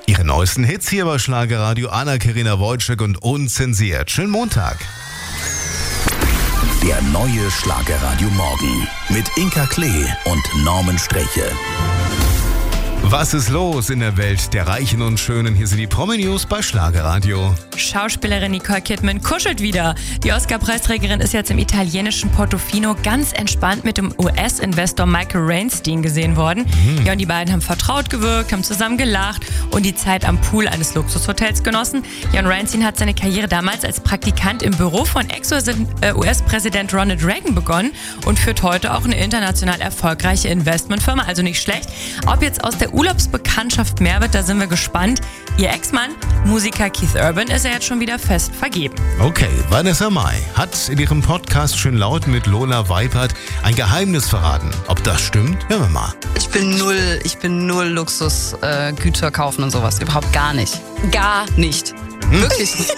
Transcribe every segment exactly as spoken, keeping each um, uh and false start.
Ihre neuesten Hits hier bei Schlagerradio, Anna-Karina Wojcik und Unzensiert. Schönen Montag. Der neue Schlagerradio Morgen mit Inka Klee und Norman Streche. Was ist los in der Welt der Reichen und Schönen? Hier sind die Promi-News bei Schlagerradio. Schauspielerin Nicole Kidman kuschelt wieder. Die Oscar-Preisträgerin ist jetzt im italienischen Portofino ganz entspannt mit dem U S-Investor Michael Weinstein gesehen worden. Mhm. Ja, und die beiden haben vertraut gewirkt, haben zusammen gelacht und die Zeit am Pool eines Luxushotels genossen. Ja, und Weinstein hat seine Karriere damals als Praktikant im Büro von Ex-U S-Präsident Ronald Reagan begonnen und führt heute auch eine international erfolgreiche Investmentfirma, also nicht schlecht. Ob jetzt aus der Urlaubsbekanntschaft mehr wird, da sind wir gespannt. Ihr Ex-Mann, Musiker Keith Urban, ist ja jetzt schon wieder fest vergeben. Okay, Vanessa Mai hat in ihrem Podcast Schön Laut mit Lola Weipert ein Geheimnis verraten. Ob das stimmt? Hören wir mal. Ich bin null, ich bin null Luxusgüter äh, Güter kaufen und sowas. Überhaupt gar nicht. Gar nicht. Hm? Wirklich nicht.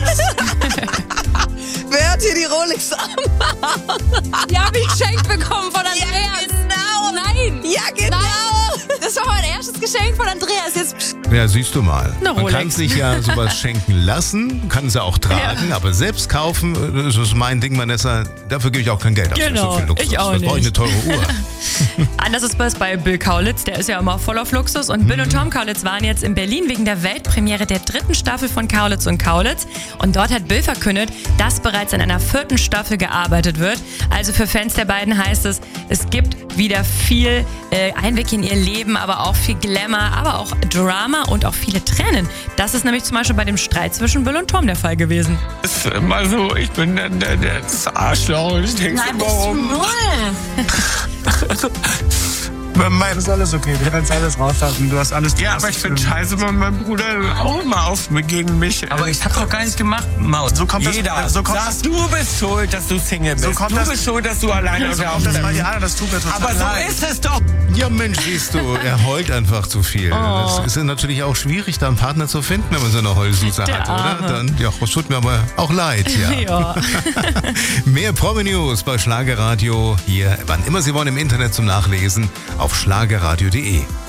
Wer hat hier die Rolex an? Die habe ich geschenkt bekommen von Andreas. Ja, genau. Nein. Ja, genau. Nein. Das war mein erstes Geschenk von Andreas. Jetzt Ja, siehst du mal. Eine Man Rolex. kann sich ja sowas schenken lassen, kann sie auch tragen, ja. aber selbst kaufen, das ist mein Ding, Vanessa. Dafür gebe ich auch kein Geld aus. Genau, so viel Luxus. ich auch Das brauche ich eine teure Uhr. Anders ist es bei Bill Kaulitz, der ist ja immer voll auf Luxus. Und Bill und Tom Kaulitz waren jetzt in Berlin wegen der Weltpremiere der dritten Staffel von Kaulitz und Kaulitz. Und dort hat Bill verkündet, dass bereits an einer vierten Staffel gearbeitet wird. Also für Fans der beiden heißt es, es gibt wieder viel äh, Einblick in ihr Leben, aber auch viel Glamour, aber auch Drama und auch viele Tränen. Das ist nämlich zum Beispiel bei dem Streit zwischen Bill und Tom der Fall gewesen. Das ist immer so, ich bin der, der, der das Arschloch. Ich denke Nein, immer bist du um. null. Mein, Ist alles okay, du kannst alles rauslassen, du hast alles... ja, aber ich finde scheiße, weil mein Bruder auch immer auf gegen mich. Aber ich hab doch gar nicht gemacht, Maus. So kommt das- Jeder so kommt sagt, du bist schuld, dass du Single bist. So kommt du das- bist schuld, dass du alleine So auf kommt das der bei dir an und das tut mir total Aber so leid. ist es doch. Ja, Mensch, siehst du, er heult einfach zu viel. Oh. Das ist natürlich auch schwierig, da einen Partner zu finden, wenn man so eine Heulsuse Der hat, Arme. oder? Dann, ja, das tut mir aber auch leid, ja. Ja. Mehr Promi-News bei Schlagerradio hier, wann immer Sie wollen, im Internet zum Nachlesen auf schlagerradio punkt de.